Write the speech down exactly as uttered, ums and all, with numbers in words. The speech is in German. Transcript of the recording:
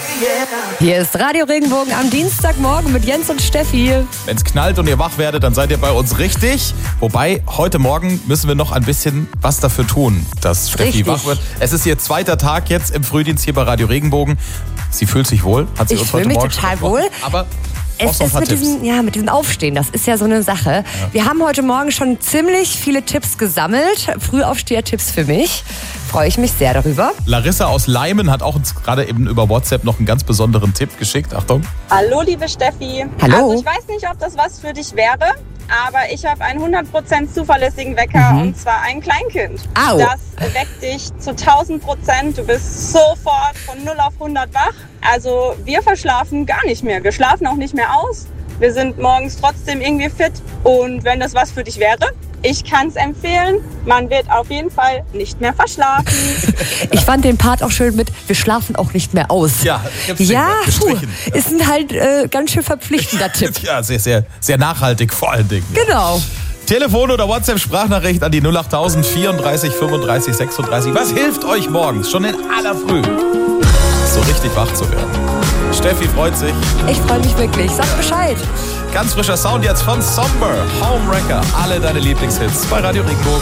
Hier ist Radio Regenbogen am Dienstagmorgen mit Jens und Steffi. Wenn es knallt und ihr wach werdet, dann seid ihr bei uns richtig. Wobei, heute Morgen müssen wir noch ein bisschen was dafür tun, dass Steffi Richtig. wach wird. Es ist ihr zweiter Tag jetzt im Frühdienst hier bei Radio Regenbogen. Sie fühlt sich wohl, hat sie Ich uns fühle heute mich Morgen total schon wohl. Aber Es ist mit diesem, ja, mit diesem Aufstehen, das ist ja so eine Sache. Ja. Wir haben heute Morgen schon ziemlich viele Tipps gesammelt. Frühaufsteher-Tipps für mich. Freue ich mich sehr darüber. Larissa aus Leimen hat auch uns gerade eben über WhatsApp noch einen ganz besonderen Tipp geschickt. Achtung. Hallo, liebe Steffi. Hallo. Also ich weiß nicht, ob das was für dich wäre, aber ich habe einen hundert Prozent zuverlässigen Wecker, Mhm. und zwar ein Kleinkind. Au. Das weckt dich zu tausend Prozent. Du bist sofort von null auf hundert wach. Also wir verschlafen gar nicht mehr. Wir schlafen auch nicht mehr aus. Wir sind morgens trotzdem irgendwie fit. Und wenn das was für dich wäre, ich kann es empfehlen. Man wird auf jeden Fall nicht mehr verschlafen. Ich fand den Part auch schön mit, wir schlafen auch nicht mehr aus. Ja, gibt's ja, den puh, gestrichen. ist ein halt äh, ganz schön verpflichtender Tipp. Ja, sehr, sehr, sehr nachhaltig vor allen Dingen. Genau. Telefon oder WhatsApp-Sprachnachricht an die null acht tausend vierunddreißig fünfunddreißig sechsunddreißig. Was hilft euch morgens, schon in aller Früh, so richtig wach zu werden? Steffi freut sich. Ich freue mich wirklich. Sag Bescheid. Ganz frischer Sound jetzt von Somber, Homewrecker. Alle deine Lieblingshits bei Radio Regenbogen.